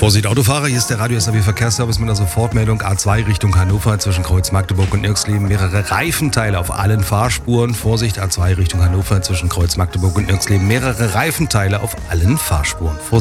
Vorsicht Autofahrer, hier ist der Radio SAW Verkehrsservice mit einer Sofortmeldung A2 Richtung Hannover zwischen Kreuz Magdeburg und Nirxleben. Mehrere Reifenteile auf allen Fahrspuren. Vorsicht A2 Richtung Hannover zwischen Kreuz Magdeburg und Nirxleben. Mehrere Reifenteile auf allen Fahrspuren. Vorsicht.